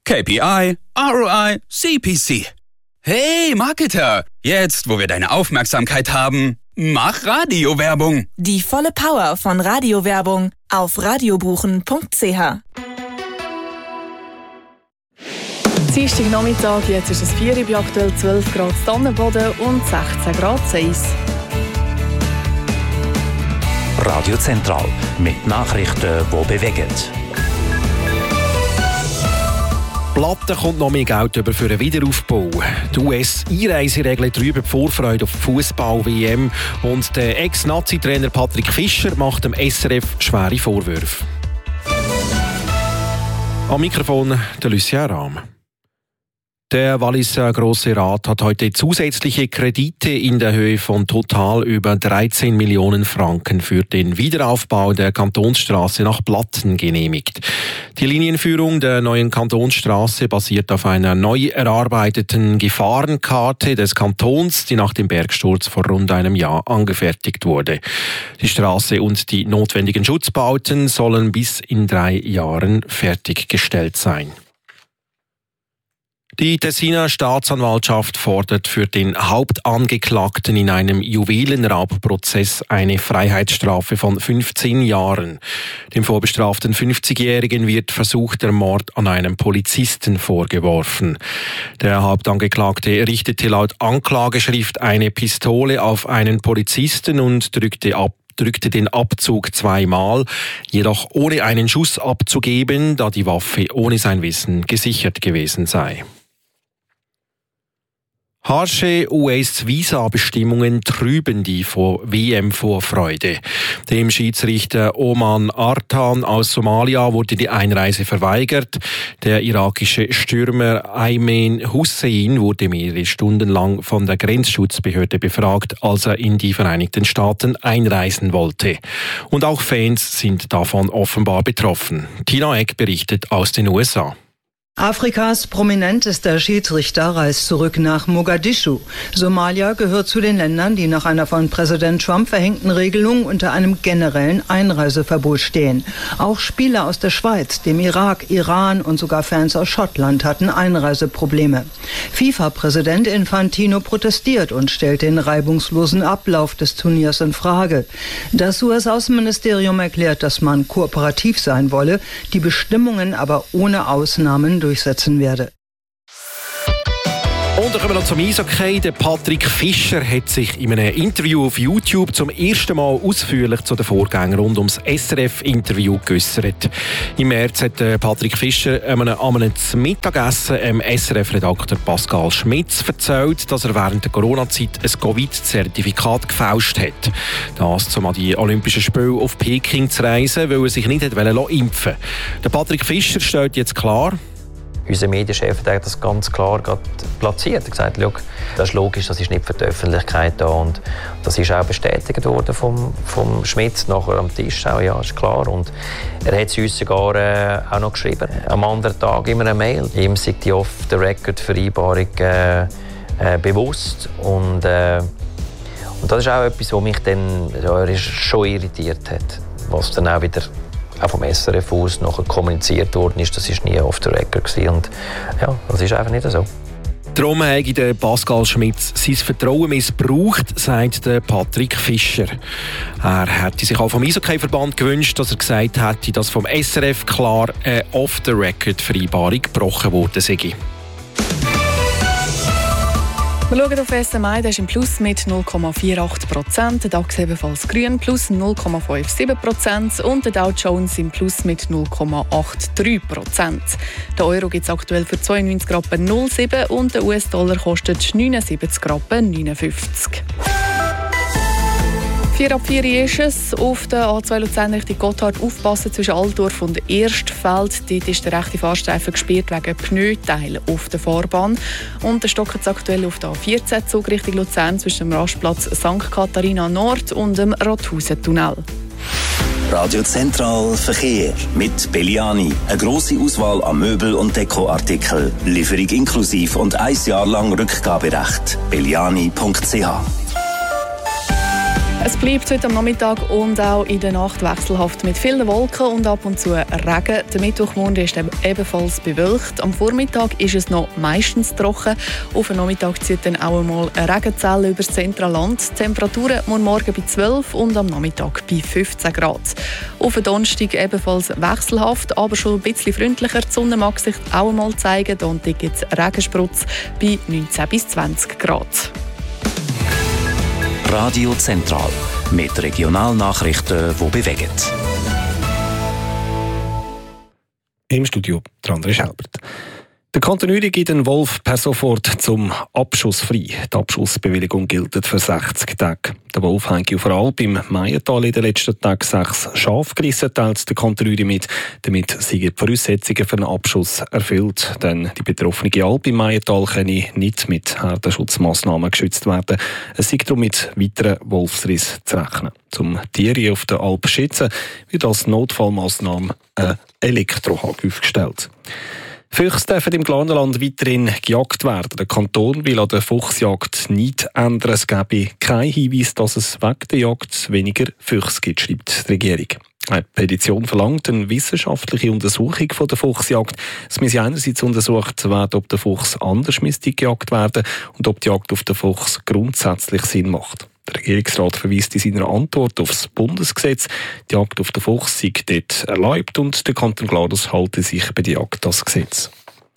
KPI, ROI, CPC. Hey Marketer, jetzt wo wir deine Aufmerksamkeit haben, mach Radiowerbung. Die volle Power von Radiowerbung auf radiobuchen.ch. Dienstagnachmittag, jetzt ist es 4 Uhr, bei aktuell 12 Grad Tannenboden und 16 Grad Celsius. Radio Zentral mit Nachrichten, die bewegen. Platte kommt noch mehr Geld über für den Wiederaufbau. Die US-Einreiseregeln trüben die Vorfreude auf die Fußball-WM und der Ex-Nazi-Trainer Patrick Fischer macht dem SRF schwere Vorwürfe. Am Mikrofon der Lucien Rahm. Der Walliser Grosse Rat hat heute zusätzliche Kredite in der Höhe von total über 13 Millionen Franken für den Wiederaufbau der Kantonsstraße nach Platten genehmigt. Die Linienführung der neuen Kantonsstraße basiert auf einer neu erarbeiteten Gefahrenkarte des Kantons, die nach dem Bergsturz vor rund einem Jahr angefertigt wurde. Die Straße und die notwendigen Schutzbauten sollen bis in 3 Jahren fertiggestellt sein. Die Tessiner Staatsanwaltschaft fordert für den Hauptangeklagten in einem Juwelenraubprozess eine Freiheitsstrafe von 15 Jahren. Dem vorbestraften 50-Jährigen wird versuchter Mord an einem Polizisten vorgeworfen. Der Hauptangeklagte richtete laut Anklageschrift eine Pistole auf einen Polizisten und drückte den Abzug 2-mal, jedoch ohne einen Schuss abzugeben, da die Waffe ohne sein Wissen gesichert gewesen sei. Harsche US-Visa-Bestimmungen trüben die WM-Vorfreude. Dem Schiedsrichter Oman Artan aus Somalia wurde die Einreise verweigert. Der irakische Stürmer Ayman Hussein wurde mehrere Stunden lang von der Grenzschutzbehörde befragt, als er in die Vereinigten Staaten einreisen wollte. Und auch Fans sind davon offenbar betroffen. Tina Eck berichtet aus den USA. Afrikas prominentester Schiedsrichter reist zurück nach Mogadischu. Somalia gehört zu den Ländern, die nach einer von Präsident Trump verhängten Regelung unter einem generellen Einreiseverbot stehen. Auch Spieler aus der Schweiz, dem Irak, Iran und sogar Fans aus Schottland hatten Einreiseprobleme. FIFA-Präsident Infantino protestiert und stellt den reibungslosen Ablauf des Turniers in Frage. Das US-Außenministerium erklärt, dass man kooperativ sein wolle, die Bestimmungen aber ohne Ausnahmen durchsetzen werde. Und dann kommen wir noch zum Eishockey. Der Patrick Fischer hat sich in einem Interview auf YouTube zum ersten Mal ausführlich zu den Vorgängen rund ums SRF-Interview geäussert. Im März hat Patrick Fischer am Mittagessen SRF-Redakteur Pascal Schmitz erzählt, dass er während der Corona-Zeit ein Covid-Zertifikat gefälscht hat. Das, um an die Olympischen Spiele auf Peking zu reisen, weil er sich nicht impfen wollte. Der Patrick Fischer stellt jetzt klar: Unser Medienchef hat das ganz klar platziert. Er hat gesagt, das ist logisch, das ist nicht für die Öffentlichkeit da. Und das ist auch bestätigt worden vom Schmitz nachher am Tisch. Auch, ja, ist klar. Und er hat es uns sogar auch noch geschrieben. Am anderen Tag immer eine Mail. Ihm sei die Off-the-Record-Vereinbarung bewusst. Und das ist auch etwas, was mich dann schon irritiert hat. Was dann auch wieder auch vom SRF aus nachher kommuniziert worden ist, das war nie off the record gewesen. Und ja, das ist einfach nicht so. Darum habe der Pascal Schmitz sein Vertrauen missbraucht, sagt der Patrick Fischer. Er hätte sich auch vom Eishockey-Verband gewünscht, dass er gesagt hätte, dass vom SRF klar eine Off-the-Record-Vereinbarung gebrochen worden sei. Wir schauen auf SMI, der ist im Plus mit 0,48%, der DAX ebenfalls grün, plus 0,57% und der Dow Jones im Plus mit 0,83%. Der Euro gibt es aktuell für 92,07 Rappen und der US-Dollar kostet 79,59 Rappen. 4 ab 4 ist es. Auf der A2 Luzern Richtung Gotthard aufpassen zwischen Altdorf und Erstfeld. Dort ist der rechte Fahrstreifen gesperrt wegen Pneuteilen auf der Fahrbahn. Und der stockt es aktuell auf der A14 Zug Richtung Luzern zwischen dem Rastplatz St. Katharina Nord und dem Rothausen-Tunnel. Radio Zentral Verkehr mit Belliani. Eine grosse Auswahl an Möbel- und Dekoartikeln. Lieferung inklusiv und 1 Jahr lang Rückgaberecht. belliani.ch. Es bleibt heute am Nachmittag und auch in der Nacht wechselhaft mit vielen Wolken und ab und zu Regen. Der Mittwochmorgen ist ebenfalls bewölkt. Am Vormittag ist es noch meistens trocken. Auf den Nachmittag zieht dann auch einmal eine Regenzelle über das Zentralland. Die Temperaturen morgen bei 12 und am Nachmittag bei 15 Grad. Auf den Donnerstag ebenfalls wechselhaft, aber schon ein bisschen freundlicher. Die Sonne mag sich auch einmal zeigen. Und da gibt es Regensprutz bei 19 bis 20 Grad. Radio Zentral mit Regionalnachrichten, die bewegen. Im Studio der André Schelbert. Der Kanton Uri gibt den Wolf per sofort zum Abschuss frei. Die Abschussbewilligung gilt für 60 Tage. Der Wolf hat auf der Alp im Maiental in den letzten Tagen 6 Schafe gerissen, teilt der Kanton Uri mit. Damit sind die Voraussetzungen für einen Abschuss erfüllt. Denn die betroffene Alp im Maiental könne nicht mit Herdenschutzmaßnahmen geschützt werden. Es sei darum mit weiteren Wolfsrissen zu rechnen. Zum Tiere auf der Alp schützen wird als Notfallmaßnahme ein Elektrohagel aufgestellt. Füchse dürfen im Glarnerland weiterhin gejagt werden. Der Kanton will an der Fuchsjagd nichts ändern. Es gebe keinen Hinweis, dass es wegen der Jagd weniger Füchse gibt, schreibt die Regierung. Eine Petition verlangt eine wissenschaftliche Untersuchung von der Fuchsjagd. Es müsse einerseits untersucht werden, ob der Fuchs anders gejagt werden und ob die Jagd auf den Fuchs grundsätzlich Sinn macht. Der Regierungsrat verweist in seiner Antwort auf das Bundesgesetz. Die Jagd auf den Fuchs sei dort erlaubt und der Kanton Glarus halte sich bei der Jagd das Gesetz.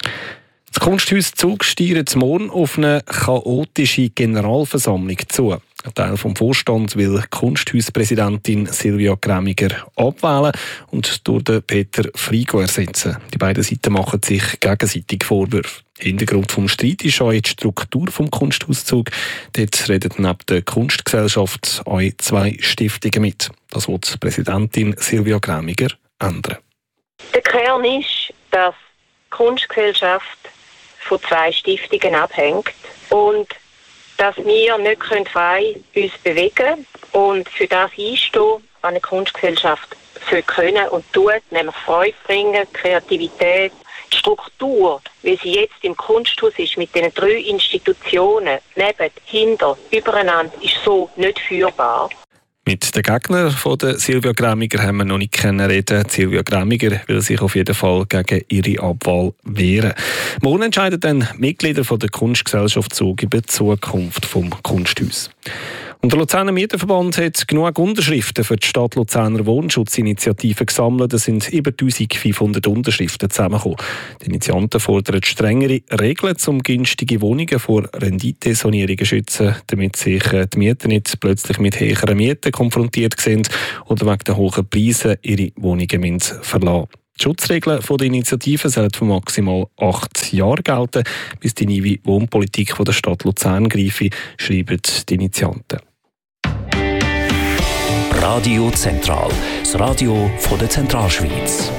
Das Kunsthaus Zug steuert morgen auf eine chaotische Generalversammlung zu. Ein Teil vom Vorstand will Kunsthauspräsidentin Silvia Grämiger abwählen und durch den Peter Frigo ersetzen. Die beiden Seiten machen sich gegenseitig Vorwürfe. Hintergrund vom Streit ist auch die Struktur vom Kunsthauszug. Dort reden neben der Kunstgesellschaft auch 2 Stiftungen mit. Das will die Präsidentin Silvia Grämiger ändern. Der Kern ist, dass die Kunstgesellschaft von 2 Stiftungen abhängt und dass wir nicht frei uns bewegen können und für das einstehen, was eine Kunstgesellschaft können und tut, nämlich Freude bringen, Kreativität, die Struktur, wie sie jetzt im Kunsthaus ist, mit den 3 Institutionen, neben, hinter, übereinander, ist so nicht führbar. Mit den Gegnern von der Silvia Grämiger haben wir noch nicht reden. Silvia Grämiger will sich auf jeden Fall gegen ihre Abwahl wehren. Morgen entscheiden dann Mitglieder von der Kunstgesellschaft Zug über die Zukunft vom Kunsthaus. Und der Luzerner Mieterverband hat genug Unterschriften für die Stadt Luzerner Wohnschutzinitiative gesammelt. Es sind über 1500 Unterschriften zusammengekommen. Die Initianten fordern strengere Regeln, um günstige Wohnungen vor Renditesanierungen zu schützen, damit sich die Mieter nicht plötzlich mit höheren Mieten konfrontiert sind oder wegen der hohen Preise ihre Wohnungen verlassen. Die Schutzregeln der Initiative sollen für maximal 8 Jahre gelten, bis die neue Wohnpolitik der Stadt Luzern greife, schreiben die Initianten. Radio Zentral, das Radio von der Zentralschweiz.